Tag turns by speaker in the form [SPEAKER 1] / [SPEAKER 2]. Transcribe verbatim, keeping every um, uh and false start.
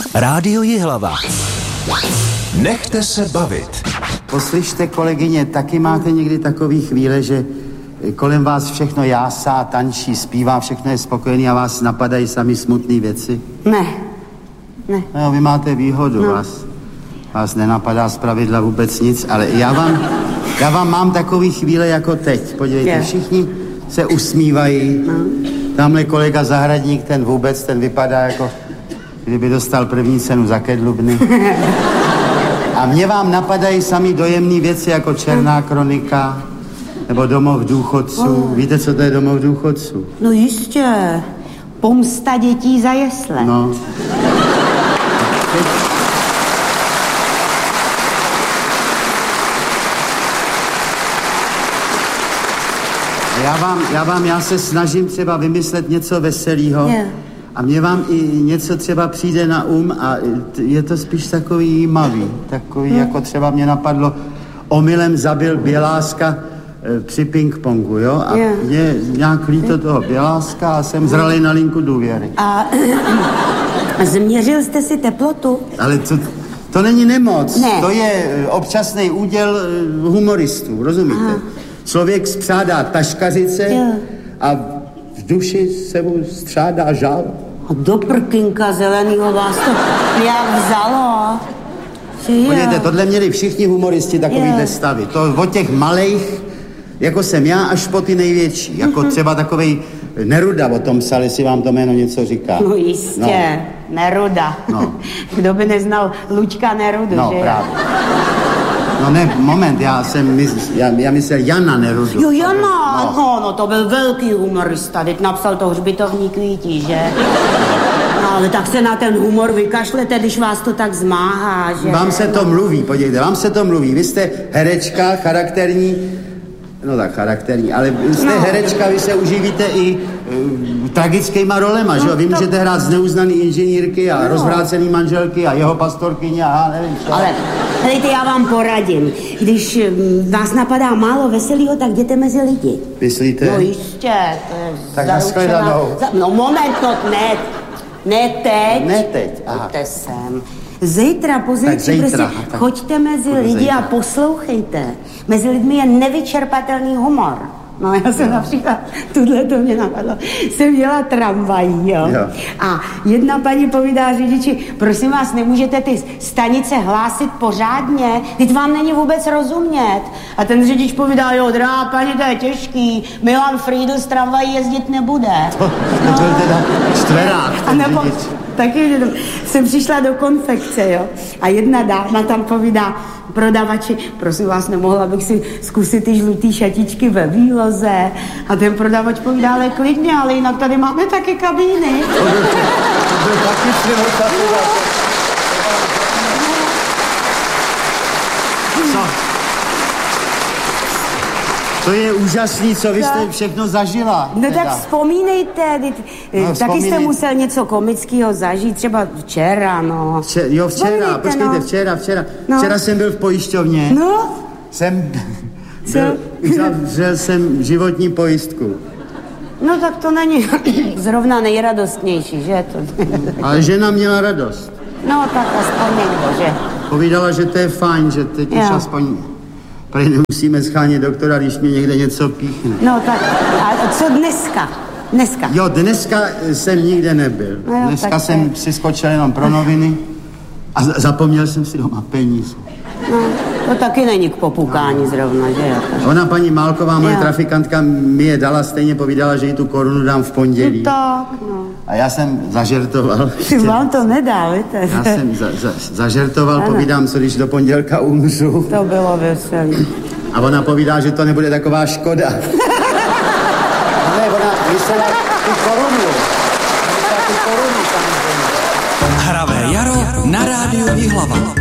[SPEAKER 1] Rádio Jihlava. Nechte se bavit.
[SPEAKER 2] Poslyšte, kolegyně, taky máte někdy takový chvíle, že kolem vás všechno jásá, tančí, zpívá, všechno je spokojený a vás napadají sami smutné věci?
[SPEAKER 3] Ne. Ne.
[SPEAKER 2] No, vy máte výhodu, no. vás, vás nenapadá zpravidla vůbec nic, ale já vám, já vám mám takový chvíle jako teď. Podívejte, je. Všichni se usmívají. No. Tamhle kolega Zahradník, ten vůbec, ten vypadá jako kdyby dostal první cenu za Kedlubny. A mě vám napadají sami dojemné věci jako Černá kronika nebo Domov důchodců. Oh. Víte, co to je Domov důchodců?
[SPEAKER 3] No jistě. Pomsta dětí za jesle.
[SPEAKER 2] No. Teď... Já vám, já vám, já se snažím třeba vymyslet něco veselého. Yeah. A mně vám i něco třeba přijde na um a je to spíš takový jímavý. Takový, hmm. jako třeba mě napadlo, omylem zabil Běláska e, při ping-pongu, jo? A yeah. mě nějak líto toho Běláska a jsem zralej na linku důvěry.
[SPEAKER 3] A změřil jste si teplotu?
[SPEAKER 2] Ale to, to není nemoc.
[SPEAKER 3] Ne.
[SPEAKER 2] To je občasný úděl humoristů, rozumíte? Aha. Člověk spřádá taškařice yeah. a v duši se mu střádá žal.
[SPEAKER 3] A do prkynka zelenýho vás to jak vzalo.
[SPEAKER 2] Podívejte, tohle měli všichni humoristi takovýhle stavy. To od těch malejch, jako jsem já, až po ty největší. Jako třeba takovej Neruda o tom psal, jestli vám to jméno něco říká.
[SPEAKER 3] No jistě, no. Neruda. No. Kdo by neznal Luďka Nerudu,
[SPEAKER 2] no,
[SPEAKER 3] že?
[SPEAKER 2] No právě. No ne, moment, já jsem mysl, já, já myslel Jana Nerudu.
[SPEAKER 3] Jo, Jana, no. no, no to byl velký humorista, teď napsal to Hřbitovní kvítí, že? No, ale tak se na ten humor vykašlete, když vás to tak zmáhá, že?
[SPEAKER 2] Vám se to mluví, podívejte, vám se to mluví, vy jste herečka, charakterní, no tak charakterní, ale jste no. herečka, vy se uživíte i uh, tragickýma rolema, no, že jo? Vy to... můžete hrát zneuznaný inženýrky a no. rozvrácený manželky a jeho pastorkyně a nevím co.
[SPEAKER 3] Ale, hejte, já vám poradím, když vás napadá málo veselýho, tak jděte mezi lidi.
[SPEAKER 2] Myslíte?
[SPEAKER 3] No jistě, to je
[SPEAKER 2] tak nashledanou.
[SPEAKER 3] Za... No moment, no ne, ne teď.
[SPEAKER 2] Ne teď, aha.
[SPEAKER 3] Pojďte sem. Zítra, pozítří, prostě choďte mezi lidi zítra. A poslouchejte. Mezi lidmi je nevyčerpatelný humor. No já jsem například, tuhle to mě napadlo, jsem jela tramvají, jo? jo. A jedna paní povídá řidiči, prosím vás, nemůžete ty stanice hlásit pořádně, teď vám není vůbec rozumět. A ten řidič povídá, jo, drahá paní, to je těžký, Milan Friedl z tramvají jezdit nebude.
[SPEAKER 2] To, to byl teda čtverák, ten
[SPEAKER 3] nebo,
[SPEAKER 2] řidič.
[SPEAKER 3] Taky jsem přišla do konfekce, jo, a jedna dáma tam povídá prodavači, prosím vás, nemohla bych si zkusit ty žlutý šatičky ve výloze. A ten prodavač povídá, ale klidně, ale jinak tady máme taky kabíny.
[SPEAKER 2] To byl, to byl taky Co? To je úžasný, co vy jste všechno zažila.
[SPEAKER 3] No tak vzpomínejte, no, taky vzpomínejte. Jste musel něco komického zažít, třeba včera, no.
[SPEAKER 2] Vče, jo, včera, počkejte, no. včera, včera. No. Včera jsem byl v pojišťovně.
[SPEAKER 3] No.
[SPEAKER 2] Jsem byl, uzavřel jsem životní pojistku.
[SPEAKER 3] No tak to není zrovna nejradostnější, že? To...
[SPEAKER 2] Ale žena měla radost.
[SPEAKER 3] No tak aspoň někdo, že?
[SPEAKER 2] Povídala, že to je fajn, že teď už aspoň... Prý nemusíme schánět doktora, když mě někde něco píchne.
[SPEAKER 3] No tak, a co dneska? Dneska?
[SPEAKER 2] Jo, dneska jsem nikde nebyl. No jo, dneska jsem si skočil jenom pro noviny a zapomněl jsem si doma peníze.
[SPEAKER 3] No, to taky není k popukání no. zrovna, že jo?
[SPEAKER 2] Ona, paní Málková, moje jo. trafikantka, mi je dala, stejně povídala, že jí tu korunu dám v pondělí.
[SPEAKER 3] No tak, no.
[SPEAKER 2] A já jsem zažertoval.
[SPEAKER 3] Ty vám to nedá, víte?
[SPEAKER 2] Já jsem za, za, zažertoval, ano. povídám, co když do pondělka umřu.
[SPEAKER 3] To bylo veselý.
[SPEAKER 2] A ona povídá, že to nebude taková škoda. Ne, ona myslela tu korunu. Myslela tu korunu samozřejmě.
[SPEAKER 1] Hravé jaro na rádiu Jihlava.